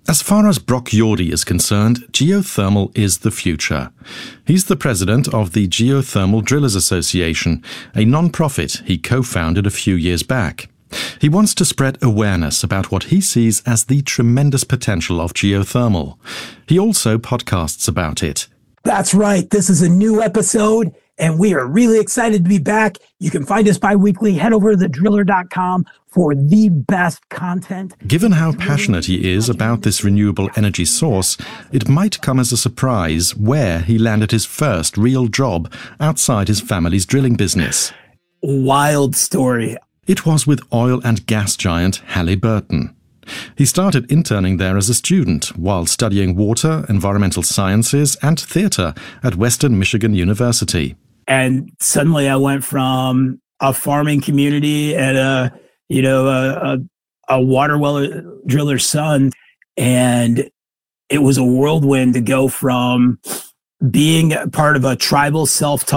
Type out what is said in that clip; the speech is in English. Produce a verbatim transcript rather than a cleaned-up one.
As far as Brock Yordi is concerned, geothermal is the future. He's the president of the Geothermal Drillers Association, a non-profit he co-founded a few years back. He wants to spread awareness about what he sees as the tremendous potential of geothermal. He also podcasts about it. That's right. This is a new episode, and we are really excited to be back. You can find us bi-weekly. Head over to the driller dot com for the best content. Given how passionate he is about this renewable energy source, it might come as a surprise where he landed his first real job outside his family's drilling business. Wild story. It was with oil and gas giant Halliburton. He started interning there as a student while studying water, environmental sciences, and theater at Western Michigan University. And suddenly I went from a farming community and a, you know, a, a, a water well driller's son. And it was a whirlwind to go from being part of a tribal self-taught